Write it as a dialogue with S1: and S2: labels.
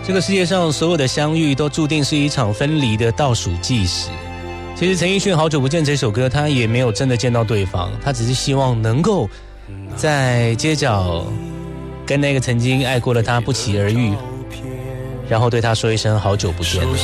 S1: 这个世界上所有的相遇都注定是一场分离的倒数计时。其实陈奕迅《好久不见》这首歌他也没有真的见到对方，他只是希望能够在街角跟那个曾经爱过的他不期而遇，然后对他说一声好久不见。